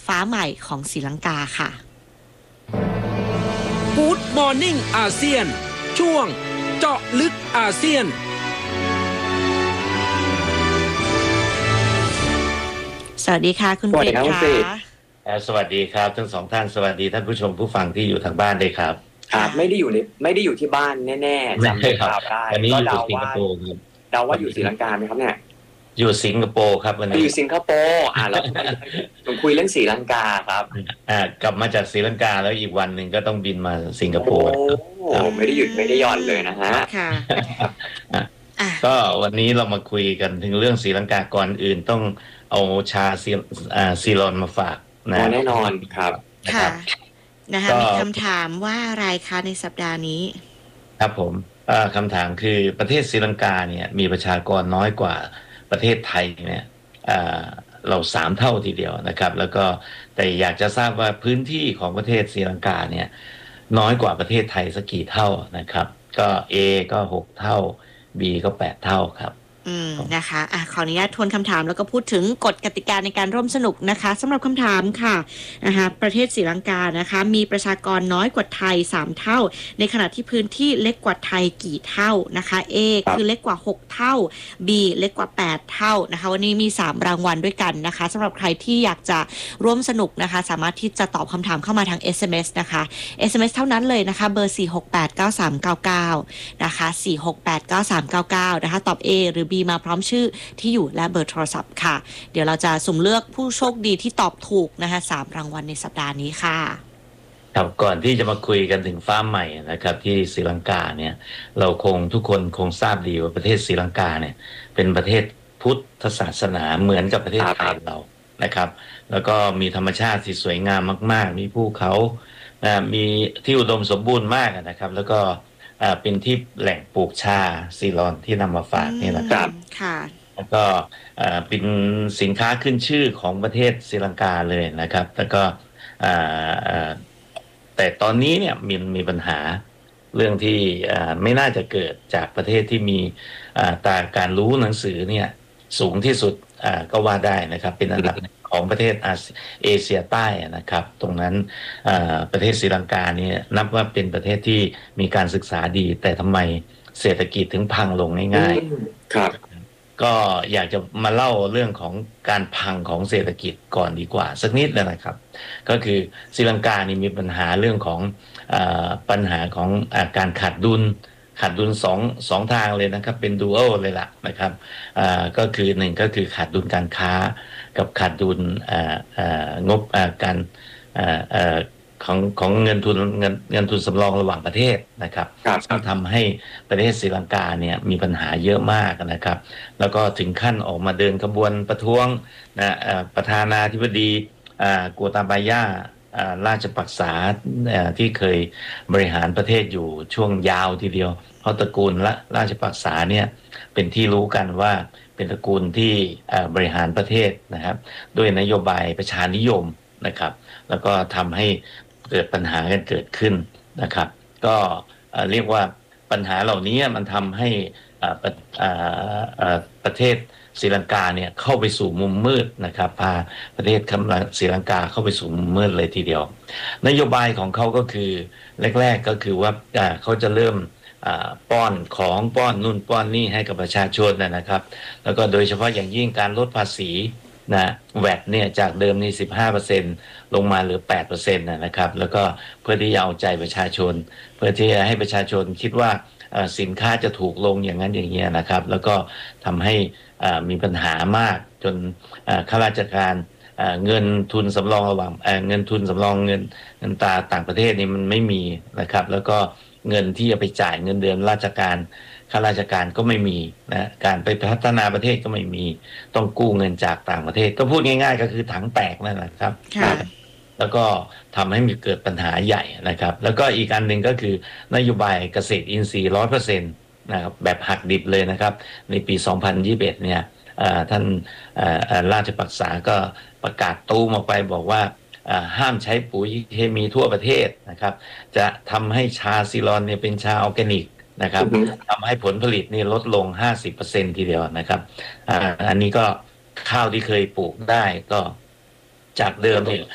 ฟ้าใหม่ของศรีลังกาค่ะ Good Morning อาเซียนช่วงเจาะลึกอาเซียนสวัสดีค่ะคุณกฤษค่ะสวัสดีครับทั้งสองท่านสวัสดีท่านผู้ชมผู้ฟังที่อยู่ทางบ้านด้วยครับครับไม่ได้อยู่ที่บ้านแน่ๆจำได้ครับวันนี้อยู่สิงคโปร์ครับเดาว่าอยู่ศรีลังกาไหมครับเนี่ยอยู่สิงคโปร์ครับวันนี้อยู่สิงคโปร์แล้วผมคุยเรื่องศรีลังกาครับกลับมาจากศรีลังกาแล้วอีกวันหนึ่งก็ต้องบินมาสิงคโปร์ไม่ได้หยุดไม่ได้หย่อนเลยนะฮะค่ะก็วันนี้เรามาคุยกันถึงเรื่องศรีลังกาก่อนอื่นต้องเอาชาซีลอนมาฝากนะแน่นอนครับค่ะนะคะมีคำถามว่าอะไรคะในสัปดาห์นี้ครับผมคำถามคือประเทศศรีลังกาเนี่ยมีประชากรน้อยกว่าประเทศไทยเนี่ยเรา3 เท่าทีเดียวนะครับแล้วก็แต่อยากจะทราบว่าพื้นที่ของประเทศศรีลังกาเนี่ยน้อยกว่าประเทศไทยสักกี่เท่านะครับก็ A ก็6 เท่า B ก็8 เท่าครับนะคะขออนุญาตทวนคำถามแล้วก็พูดถึงกฎกติกาในการร่วมสนุกนะคะสำหรับคำถามค่ะนะคะประเทศศรีลังกานะคะมีประชากรน้อยกว่าไทย3 เท่าในขณะที่พื้นที่เล็กกว่าไทยกี่เท่านะคะ A คือเล็กกว่า6 เท่า B เล็กกว่า8 เท่านะคะวันนี้มี3 รางวัลด้วยกันนะคะสำหรับใครที่อยากจะร่วมสนุกนะคะสามารถที่จะตอบคำถามเข้ามาทาง SMS นะคะ SMS เท่านั้นเลยนะคะเบอร์4689399นะคะ4689399นะคะตอบ A หรือมาพร้อมชื่อที่อยู่และเบอร์โทรศัพท์ค่ะเดี๋ยวเราจะสุ่มเลือกผู้โชคดีที่ตอบถูกนะคะ3 รางวัลในสัปดาห์นี้ค่ะครับก่อนที่จะมาคุยกันถึงฟ้าใหม่นะครับที่ศรีลังกาเนี่ยเราทุกคนคงทราบดีว่าประเทศศรีลังกาเนี่ยเป็นประเทศพุทธศาสนาเหมือนกับประเทศไทยเรานะครับแล้วก็มีธรรมชาติที่สวยงามมากๆมีภูเขามีที่อุดมสมบูรณ์มากนะครับแล้วก็เป็นที่แหล่งปลูกชาซีลอนที่นำมาฝากนี่นะครับค่ะแล้วก็เป็นสินค้าขึ้นชื่อของประเทศศรีลังกาเลยนะครับแล้วก็แต่ตอนนี้เนี่ยมีปัญหาเรื่องที่ไม่น่าจะเกิดจากประเทศที่มีตาการรู้หนังสือเนี่ยสูงที่สุดก็ว่าได้นะครับเป็นอันดับของประเทศเอเชียใต้นะครับตรงนั้นประเทศศรีลังกาเนี่ยนับว่าเป็นประเทศที่มีการศึกษาดีแต่ทำไมเศรษฐกิจถึงพังลงง่ายๆครับก็อยากจะมาเล่าเรื่องของการพังของเศรษฐกิจก่อนดีกว่าสักนิดนะครับก็คือศรีลังกานี่มีปัญหาเรื่องของปัญหาของการขาดดุลสองทางเลยนะครับเป็นดูอัลเลยล่ะนะครับก็คือหนึ่งก็คือขาดดุลการค้ากับขาดดุลงบการของเงินทุนสำรองระหว่างประเทศนะครับซึ่งทำให้ประเทศศรีลังกาเนี่ยมีปัญหาเยอะมากนะครับแล้วก็ถึงขั้นออกมาเดินขบวนประท้วงประธานาธิบดีกัวตาบายาราชปักษาที่เคยบริหารประเทศอยู่ช่วงยาวทีเดียวเพราะตระกูลราชปักษาเนี่ยเป็นที่รู้กันว่าเป็นตระกูลที่บริหารประเทศนะครับด้วยนโยบายประชานิยมนะครับแล้วก็ทำให้เกิดปัญหากันเกิดขึ้นนะครับก็เรียกว่าปัญหาเหล่านี้มันทำให้ประเทศศรีลังกาเนี่ยเข้าไปสู่มุมมืดนะครับพาประเทศศรีลังกาเข้าไปสู่มุมมืดเลยทีเดียวนโยบายของเขาก็คือแรกๆก็คือว่าเขาจะเริ่มป้อนนู่นป้อนนี่ให้กับประชาชนนะครับแล้วก็โดยเฉพาะอย่างยิ่งการลดภาษีแวตเนี่ยจากเดิมนี่ 15% ลงมาเหลือ 8% นะครับแล้วก็เพื่อที่จะเอาใจประชาชนเพื่อที่จะให้ประชาชนคิดว่าสินค้าจะถูกลงอย่างนั้นอย่างเงี้ยนะครับแล้วก็ทำให้มีปัญหามากจนข้าราชการเงินทุนสำรองระหว่างเงินทุนสำรองเงินต่างประเทศนี่มันไม่มีนะครับแล้วก็เงินที่จะไปจ่ายเงินเดือนข้าราชการก็ไม่มีนะการไปพัฒนาประเทศก็ไม่มีต้องกู้เงินจากต่างประเทศก็พูดง่ายๆก็คือถังแตกนั่นแหละครับแล้วก็ทำให้มีเกิดปัญหาใหญ่นะครับแล้วก็อีกอันหนึ่งก็คือนโยบายเกษตรอินทรีย์ 100% นะครับแบบหักดิบเลยนะครับในปี 2021 เนี่ยท่านราชปักษาก็ประกาศตูมออกไปบอกว่าห้ามใช้ปุ๋ยเคมีทั่วประเทศนะครับจะทำให้ชาซีลอนเนี่ยเป็นชาออร์แกนิกนะครับทำให้ผลผลิตนี่ลดลง 50% ทีเดียวนะครับอันนี้ก็ข้าวที่เคยปลูกได้ก็จากเดิมเนี่ย